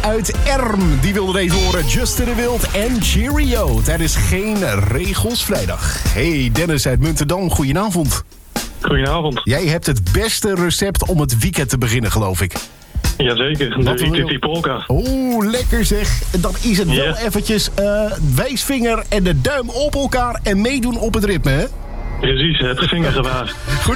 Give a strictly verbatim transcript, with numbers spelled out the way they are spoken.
uit Erm. Die wilde deze horen. Just de Wild en Cheerio. Tijdens Geen Regels Vrijdag. Hey, Dennis uit Muntendam. Goedenavond. Goedenavond. Jij hebt het beste recept om het weekend te beginnen, geloof ik. Jazeker, de Riti Polka. Oeh, lekker zeg. Dan is het wel Ja. eventjes uh, wijsvinger en de duim op elkaar en meedoen op het ritme, hè? Precies, het vingergebaar. Goed